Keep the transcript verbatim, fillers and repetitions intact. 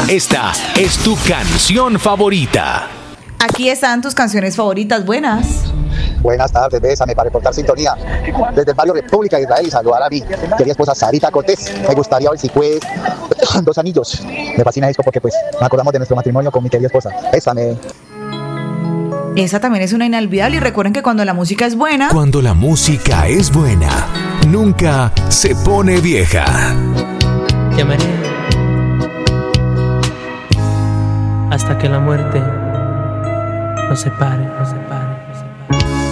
Esta es tu canción favorita. Aquí están tus canciones favoritas. Buenas. Buenas tardes, Bésame, para reportar sintonía. Desde el barrio República de Israel y saludar a mi querida esposa Sarita Cortés. Me gustaría ver si puedes dos anillos. Me fascina esto porque pues nos acordamos de nuestro matrimonio con mi querida esposa. Bésame. Esa también es una inolvidable y recuerden que cuando la música es buena... Cuando la música es buena, nunca se pone vieja. Llamaré hasta que la muerte nos separe, nos separe.